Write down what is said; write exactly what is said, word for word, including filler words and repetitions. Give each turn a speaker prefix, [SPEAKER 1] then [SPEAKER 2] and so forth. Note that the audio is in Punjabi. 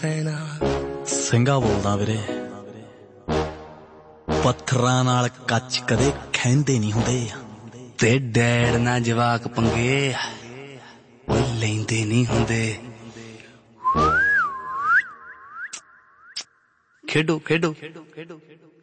[SPEAKER 1] ਪੈਣਾ।
[SPEAKER 2] ਸਿੰਘਾ ਬੋਲਦਾ ਵੀਰੇ, ਪੱਥਰਾਂ ਨਾਲ ਕੱਚ ਕਦੇ ਖਹਿੰਦੇ ਨੀ ਹੁੰਦੇ
[SPEAKER 1] ਤੇ ਡੈਡ ਨਾ ਜਵਾਕ ਪੰਗੇ ਉਹ ਲੈਂਦੇ ਨੀ ਹੁੰਦੇ। ਖੇਡੋ ਖੇਡੋ ਖੇਡੋ ਖੇਡੋ।